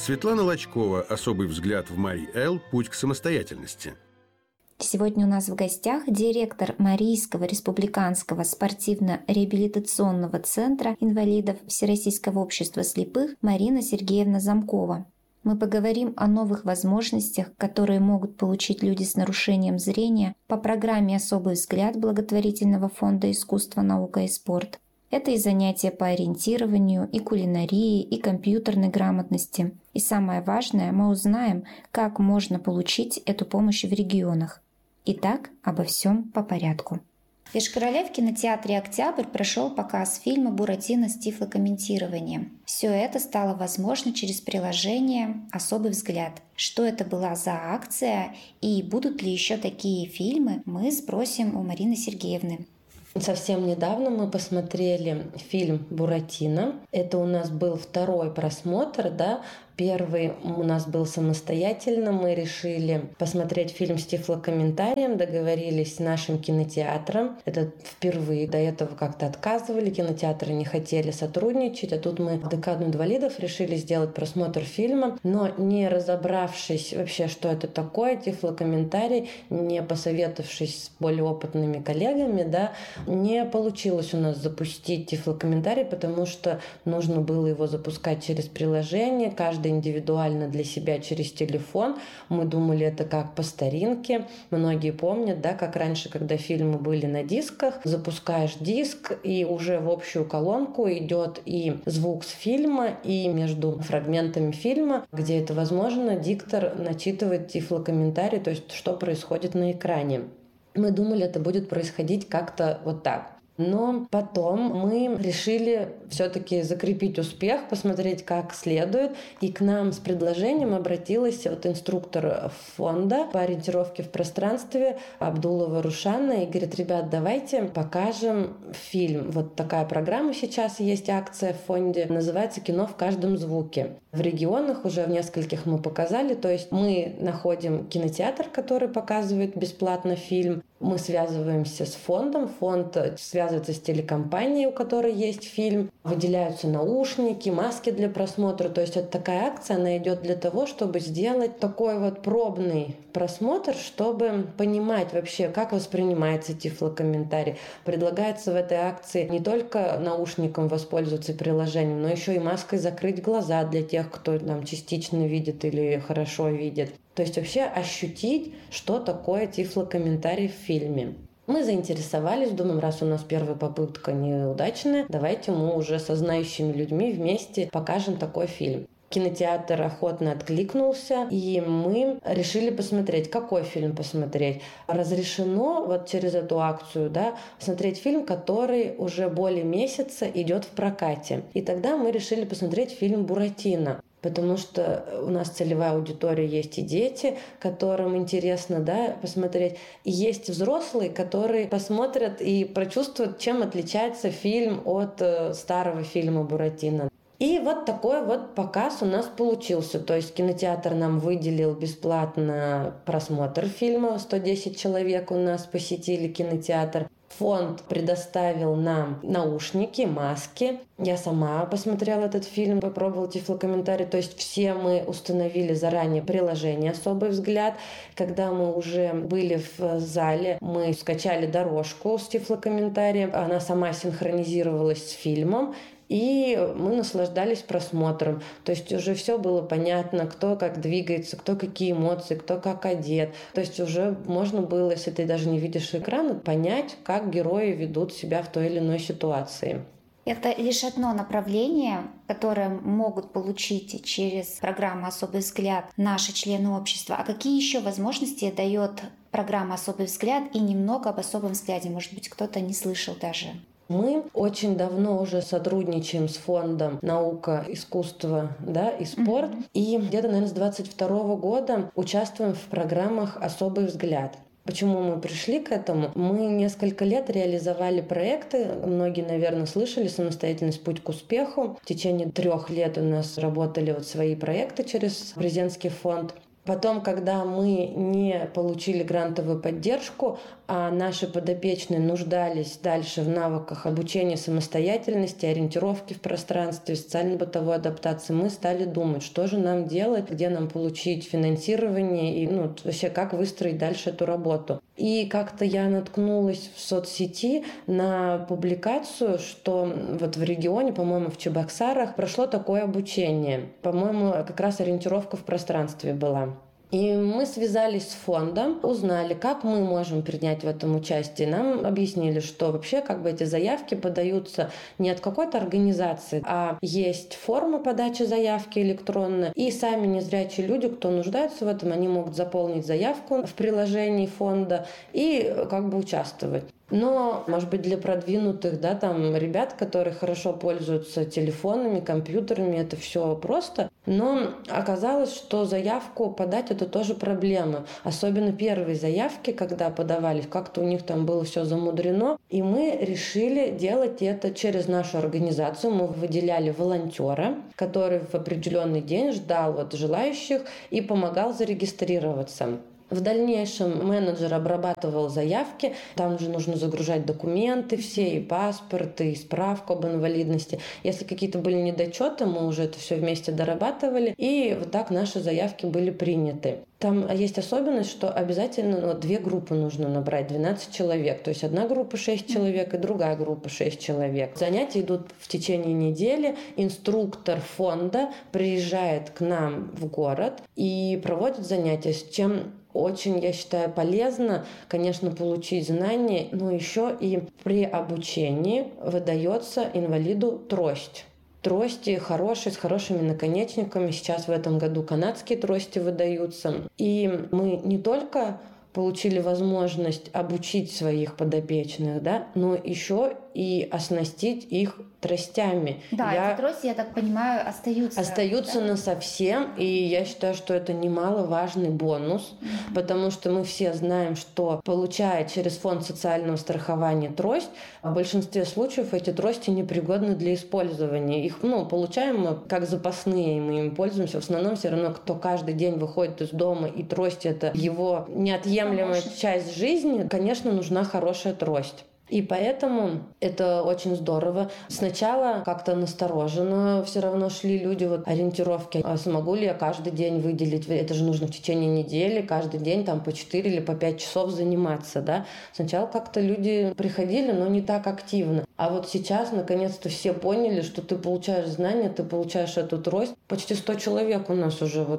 Светлана Лачкова. Особый взгляд в Марий Эл. Путь к самостоятельности. Сегодня у нас в гостях директор Марийского республиканского спортивно-реабилитационного центра инвалидов Всероссийского общества слепых Марина Сергеевна Замкова. Мы поговорим о новых возможностях, которые могут получить люди с нарушением зрения по программе «Особый взгляд» благотворительного фонда «Искусство, наука и спорт». Это и занятия по ориентированию, и кулинарии, и компьютерной грамотности. И самое важное, мы узнаем, как можно получить эту помощь в регионах. Итак, обо всем по порядку. В Йошкар-Оле в кинотеатре «Октябрь» прошел показ фильма «Буратино» с тифлокомментированием. Все это стало возможно через приложение «Особый взгляд». Что это была за акция и будут ли еще такие фильмы, мы спросим у Марины Сергеевны. Совсем недавно мы посмотрели фильм «Буратино». Это у нас был второй просмотр, да. Первый у нас был самостоятельно. Мы решили посмотреть фильм с тифлокомментарием, договорились с нашим кинотеатром. Это впервые. До этого как-то отказывали, кинотеатры не хотели сотрудничать. А тут мы в ДК инвалидов решили сделать просмотр фильма, но не разобравшись вообще, что это такое, тифлокомментарий, не посоветовавшись с более опытными коллегами, да, не получилось у нас запустить тифлокомментарий, потому что нужно было его запускать через приложение, каждый индивидуально для себя через телефон. Мы думали, это как по старинке. Многие помнят, да, как раньше, когда фильмы были на дисках, запускаешь диск, и уже в общую колонку идет и звук с фильма, и между фрагментами фильма, где это возможно, диктор начитывает тифлокомментарий, то есть что происходит на экране. Мы думали, это будет происходить как-то вот так. Но потом мы решили все-таки закрепить успех, посмотреть как следует. И к нам с предложением обратилась вот инструктор фонда по ориентировке в пространстве Абдулова Рушана и говорит: ребят, давайте покажем фильм. Вот такая программа сейчас есть, акция в фонде, называется «Кино в каждом звуке». В регионах уже в нескольких мы показали, то есть мы находим кинотеатр, который показывает бесплатно фильм, мы связываемся с фондом, фонд связывается с телекомпанией, у которой есть фильм, выделяются наушники, маски для просмотра, то есть это такая акция, она идет для того, чтобы сделать такой вот пробный просмотр, чтобы понимать вообще, как воспринимается тифлокомментарий. Предлагается в этой акции не только наушником воспользоваться приложением, но еще и маской закрыть глаза для тех, кто там частично видит или хорошо видит. То есть вообще ощутить, что такое тифлокомментарий в фильме. Мы заинтересовались, думаем, раз у нас первая попытка неудачная, давайте мы уже со знающими людьми вместе покажем такой фильм. Кинотеатр охотно откликнулся, и мы решили посмотреть, какой фильм посмотреть. Разрешено вот через эту акцию, да, смотреть фильм, который уже более месяца идет в прокате. И тогда мы решили посмотреть фильм «Буратино». Потому что у нас целевая аудитория есть и дети, которым интересно, да, посмотреть. И есть взрослые, которые посмотрят и прочувствуют, чем отличается фильм от старого фильма «Буратино». И вот такой вот показ у нас получился. То есть кинотеатр нам выделил бесплатно просмотр фильма. 110 человек у нас посетили кинотеатр. Фонд предоставил нам наушники, маски. Я сама посмотрела этот фильм, попробовала тифлокомментарий. То есть все мы установили заранее приложение «Особый взгляд». Когда мы уже были в зале, мы скачали дорожку с тифлокомментарием. Она сама синхронизировалась с фильмом. И мы наслаждались просмотром. То есть уже все было понятно, кто как двигается, кто какие эмоции, кто как одет. То есть уже можно было, если ты даже не видишь экрана, понять, как герои ведут себя в той или иной ситуации. Это лишь одно направление, которое могут получить через программу «Особый взгляд» наши члены общества. А какие еще возможности дает программа «Особый взгляд» и немного об «Особом взгляде»? Может быть, кто-то не слышал даже. Мы очень давно уже сотрудничаем с фондом «Наука, искусство, да, и спорт». И где-то, наверное, с 2022 года участвуем в программах «Особый взгляд». Почему мы пришли к этому? Мы несколько лет реализовали проекты. Многие, наверное, слышали «Самостоятельность. Путь к успеху». В течение 3 лет у нас работали вот свои проекты через президентский фонд. Потом, когда мы не получили грантовую поддержку, а наши подопечные нуждались дальше в навыках обучения самостоятельности, ориентировки в пространстве, социально-бытовой адаптации, мы стали думать, что же нам делать, где нам получить финансирование и вообще как выстроить дальше эту работу. И как-то я наткнулась в соцсети на публикацию, что вот в регионе, по-моему, в Чебоксарах прошло такое обучение. По-моему, как раз ориентировка в пространстве была. И мы связались с фондом, узнали, как мы можем принять в этом участие. Нам объяснили, что вообще эти заявки подаются не от какой-то организации, а есть форма подачи заявки электронная. И сами незрячие люди, кто нуждается в этом, они могут заполнить заявку в приложении фонда и участвовать. Но, может быть, для продвинутых, ребят, которые хорошо пользуются телефонами, компьютерами, это все просто. Но оказалось, что заявку подать — это тоже проблема. Особенно первые заявки, когда подавались, как-то у них там было все замудрено. И мы решили делать это через нашу организацию. Мы выделяли волонтера, который в определенный день ждал желающих и помогал зарегистрироваться. В дальнейшем менеджер обрабатывал заявки, там же нужно загружать документы все, и паспорт, и справку об инвалидности. Если какие-то были недочеты, мы уже это все вместе дорабатывали, и вот так наши заявки были приняты. Там есть особенность, что обязательно 2 группы нужно набрать, 12 человек. То есть одна группа 6 человек и другая группа 6 человек. Занятия идут в течение недели. Инструктор фонда приезжает к нам в город и проводит занятия, с чем очень, я считаю, полезно, конечно, получить знания, но еще и при обучении выдается инвалиду трость. Трости хорошие, с хорошими наконечниками. Сейчас в этом году канадские трости выдаются. И мы не только получили возможность обучить своих подопечных, но еще и оснастить их тростями. Эти трости, я так понимаю, остаются насовсем, и я считаю, что это немаловажный бонус, потому что мы все знаем, что, получая через фонд социального страхования трость, в большинстве случаев эти трости непригодны для использования. Их получаем мы как запасные, мы им пользуемся. В основном все равно, кто каждый день выходит из дома, и трость — это его неотъемлемая часть жизни, конечно, нужна хорошая трость. И поэтому это очень здорово. Сначала как-то настороженно все равно шли люди ориентировки. А смогу ли я каждый день выделить? Это же нужно в течение недели, каждый день по 4 или по 5 часов заниматься, да? Сначала как-то люди приходили, но не так активно. А сейчас, наконец-то, все поняли, что ты получаешь знания, ты получаешь эту трость. Почти 100 человек у нас уже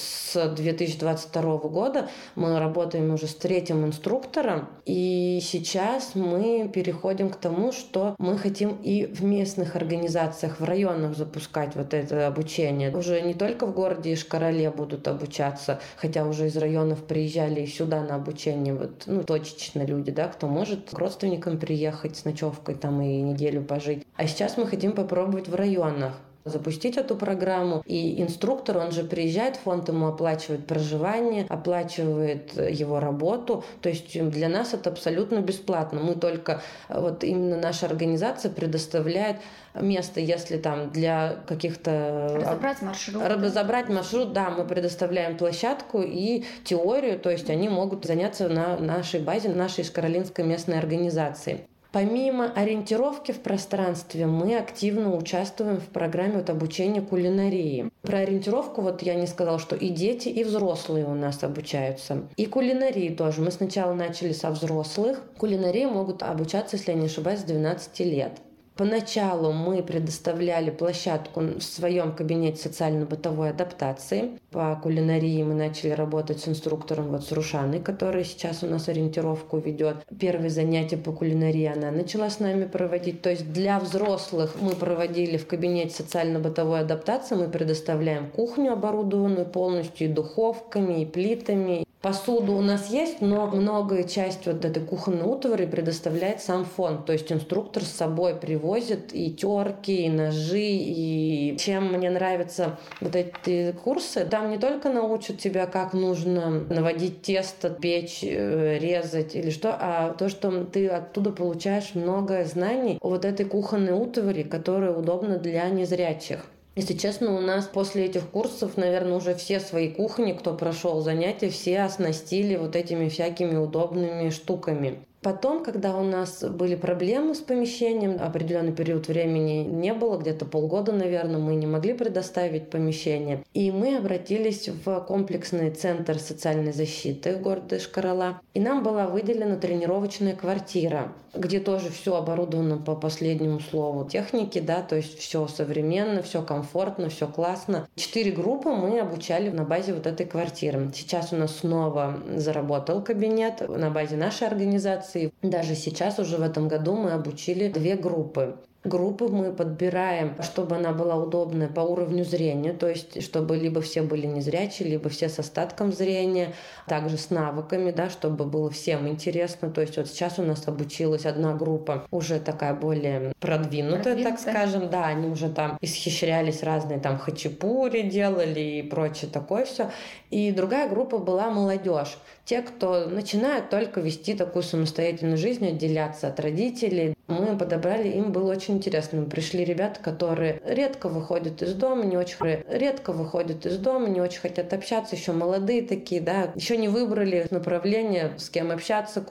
с 2022 года. Мы работаем уже с 3-м инструктором. И сейчас мы переходим к тому, что мы хотим и в местных организациях, в районах запускать это обучение. Уже не только в городе Ишкарале будут обучаться, хотя уже из районов приезжали и сюда на обучение точечно люди, кто может к родственникам приехать с ночевкой и неделю пожить. А сейчас мы хотим попробовать в районах запустить эту программу. И инструктор, он же приезжает, фонд ему оплачивает проживание, оплачивает его работу. То есть для нас это абсолютно бесплатно. Мы только, именно наша организация предоставляет место, если для каких-то... Разобрать маршрут, да, мы предоставляем площадку и теорию, то есть они могут заняться на нашей базе, нашей Ишкаралинской местной организации. Помимо ориентировки в пространстве, мы активно участвуем в программе обучения кулинарии. Про ориентировку я не сказала, что и дети, и взрослые у нас обучаются. И кулинарии тоже. Мы сначала начали со взрослых. Кулинарии могут обучаться, если я не ошибаюсь, с 12 лет. Поначалу мы предоставляли площадку в своем кабинете социально-бытовой адаптации. По кулинарии мы начали работать с инструктором с Рушаной, которая сейчас у нас ориентировку ведет. Первые занятия по кулинарии она начала с нами проводить. То есть для взрослых мы проводили в кабинете социально-бытовой адаптации. Мы предоставляем кухню, оборудованную полностью и духовками, и плитами. Посуду у нас есть, но многое часть этой кухонной утвари предоставляет сам фонд. То есть инструктор с собой привозит и терки, и ножи. И чем мне нравятся эти курсы, там не только научат тебя, как нужно наводить тесто, печь, резать или что, а то, что ты оттуда получаешь много знаний о этой кухонной утвари, которая удобна для незрячих. Если честно, у нас после этих курсов, наверное, уже все свои кухни, кто прошел занятия, все оснастили вот этими всякими удобными штуками. Потом, когда у нас были проблемы с помещением, определенный период времени не было, где-то полгода, наверное, мы не могли предоставить помещение. И мы обратились в комплексный центр социальной защиты города Йошкар-Ола. И нам была выделена тренировочная квартира, где тоже все оборудовано по последнему слову техники, да, то есть все современно, все комфортно, все классно. 4 группы мы обучали на базе вот этой квартиры. Сейчас у нас снова заработал кабинет на базе нашей организации. Даже сейчас, уже в этом году, мы обучили 2 группы. Группы мы подбираем, чтобы она была удобная по уровню зрения, то есть чтобы либо все были незрячие, либо все с остатком зрения, также с навыками, да, чтобы было всем интересно. То есть вот сейчас у нас обучилась одна группа, уже такая более продвинутая, так скажем, да, они уже там исхищрялись, разные там хачапури делали и прочее такое все. И другая группа была молодежь, те, кто начинает только вести такую самостоятельную жизнь, отделяться от родителей. Мы подобрали, им было очень интересно. Пришли ребята, которые редко выходят из дома, не очень хотят общаться, еще молодые такие, да, еще не выбрали направление, с кем общаться,